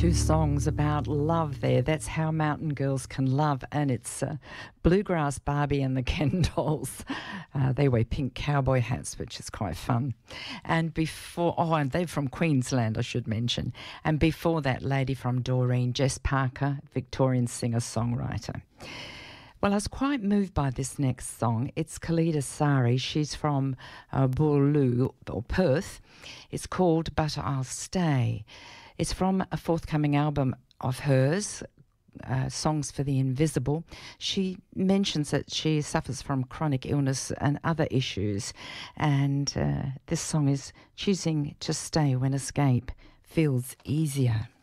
two songs about love there. That's How Mountain Girls Can Love, and it's Bluegrass Barbie and the Ken Dolls. They wear pink cowboy hats, which is quite fun. And before, and they're from Queensland, I should mention. And before that, Lady from Doreen, Jess Parker, Victorian singer-songwriter. Well, I was quite moved by this next song. It's Khalida Sari. She's from Boorloo, or Perth. It's called But I'll Stay. It's from a forthcoming album of hers, Songs for the Invisible. She mentions that she suffers from chronic illness and other issues, and this song is choosing to stay when escape feels easier.